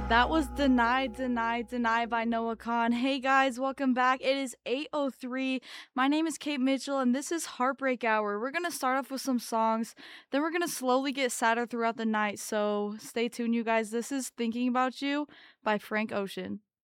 That was Deny, Deny, Deny by Noah Khan. Hey guys, welcome back. It is 8:03. My name is Kate Mitchell and this is Heartbreak Hour. We're going to start off with some songs, then we're going to slowly get sadder throughout the night. So, stay tuned you guys. This is Thinking About You by Frank Ocean.